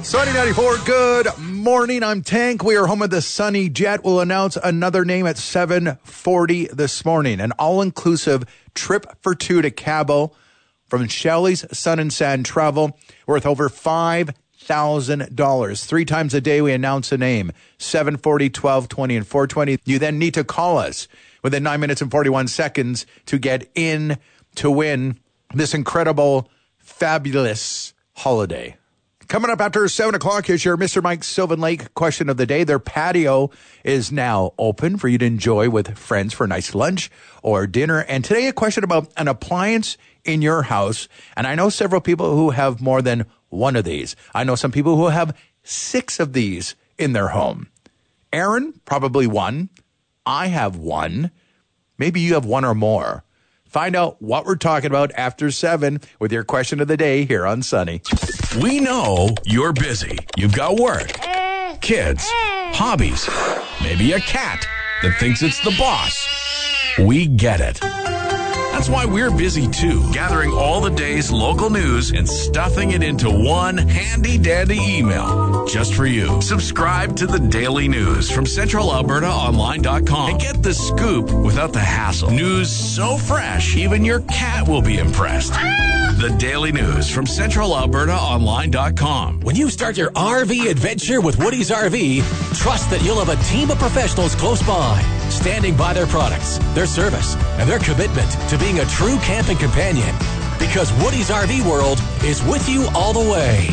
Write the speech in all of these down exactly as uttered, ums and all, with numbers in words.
Sunny ninety-four, good morning. I'm Tank. We are home with the Sunny Jet. We'll announce another name at seven forty this morning. An all-inclusive trip for two to Cabo from Shelley's Sun and Sand Travel worth over five thousand dollars. Three times a day we announce a name, seven forty, twelve twenty, and four twenty. You then need to call us within nine minutes and forty-one seconds to get in to win this incredible, fabulous holiday. Coming up after seven o'clock is your Mister Mike's Sylvan Lake question of the day. Their patio is now open for you to enjoy with friends for a nice lunch or dinner. And today a question about an appliance in your house. And I know several people who have more than one of these. I know some people who have six of these in their home. Aaron, probably one. I have one. Maybe you have one or more. Find out what we're talking about after seven with your question of the day here on Sunny. We know you're busy. You've got work, kids, hobbies, maybe a cat that thinks it's the boss. We get it. That's why we're busy too, gathering all the day's local news and stuffing it into one handy-dandy email just for you. Subscribe to the Daily News from Central Alberta Online dot com and get the scoop without the hassle. News so fresh, even your cat will be impressed. The Daily News from Central Alberta Online dot com. When you start your R V adventure with Woody's R V, trust that you'll have a team of professionals close by, standing by their products, their service, and their commitment to being a true camping companion. Because Woody's R V World is with you all the way.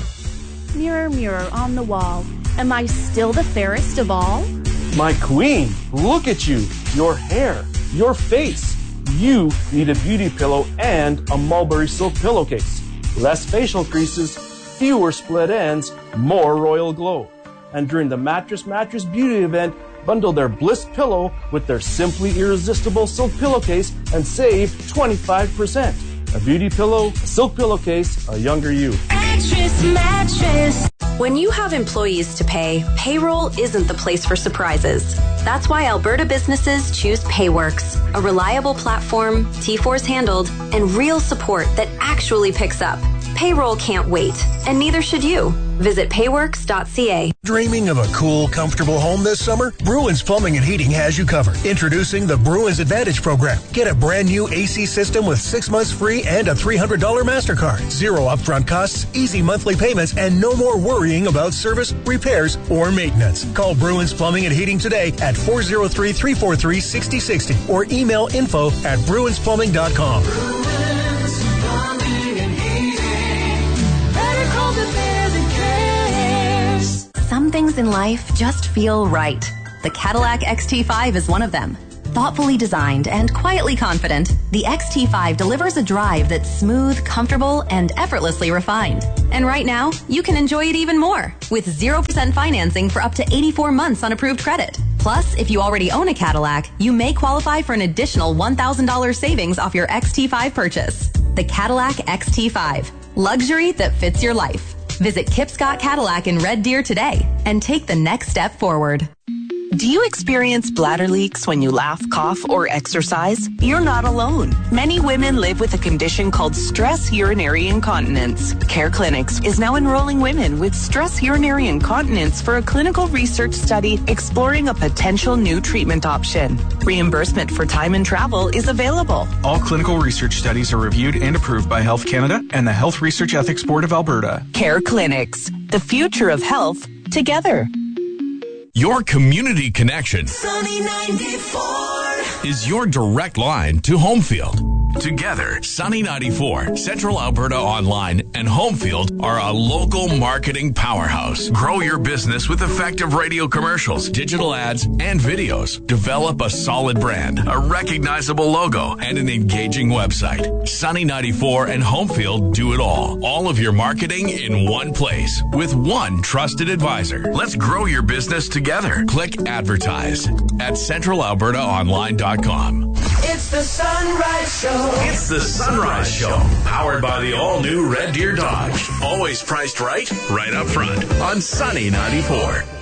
Mirror, mirror on the wall, am I still the fairest of all? My queen, look at you, your hair, your face. You need a beauty pillow and a Mulberry Silk pillowcase. Less facial creases, fewer split ends, more royal glow. And during the Mattress Mattress Beauty event, bundle their Bliss pillow with their Simply Irresistible Silk pillowcase and save twenty-five percent. A beauty pillow, a silk pillowcase, a younger you. Mattress, mattress. When you have employees to pay, payroll isn't the place for surprises. That's why Alberta businesses choose Payworks, a reliable platform, T four's handled, and real support that actually picks up. Payroll can't wait, and neither should you. Visit payworks dot c a. Dreaming of a cool, comfortable home this summer? Bruins Plumbing and Heating has you covered. Introducing the Bruins Advantage Program. Get a brand new A C system with six months free and a three hundred dollars MasterCard. Zero upfront costs, easy monthly payments, and no more worrying about service, repairs, or maintenance. Call Bruins Plumbing and Heating today at four oh three, three four three, six oh six oh or email info at bruins plumbing dot com. Bruins Plumbing and Heating. Better call the bear that cares. Some things in life just feel right. The Cadillac X T five is one of them. Thoughtfully designed and quietly confident, the X T five delivers a drive that's smooth, comfortable, and effortlessly refined. And right now, you can enjoy it even more with zero percent financing for up to eighty-four months on approved credit. Plus, if you already own a Cadillac, you may qualify for an additional one thousand dollars savings off your X T five purchase. The Cadillac X T five. Luxury that fits your life. Visit Kipscott Cadillac in Red Deer today and take the next step forward. Do you experience bladder leaks when you laugh, cough, or exercise? You're not alone. Many women live with a condition called stress urinary incontinence. Care Clinics is now enrolling women with stress urinary incontinence for a clinical research study exploring a potential new treatment option. Reimbursement for time and travel is available. All clinical research studies are reviewed and approved by Health Canada and the Health Research Ethics Board of Alberta. Care Clinics, the future of health together. Your community connection Sunny ninety-four is your direct line to Homefield. Together, Sunny ninety-four, Central Alberta Online, and Homefield are a local marketing powerhouse. Grow your business with effective radio commercials, digital ads, and videos. Develop a solid brand, a recognizable logo, and an engaging website. Sunny ninety-four and Homefield do it all. All of your marketing in one place with one trusted advisor. Let's grow your business together. Click advertise at central alberta online dot com. It's the Sunrise Show. It's the Sunrise Show, powered by the all-new Red Deer Dodge. Always priced right, right up front on Sunny ninety-four.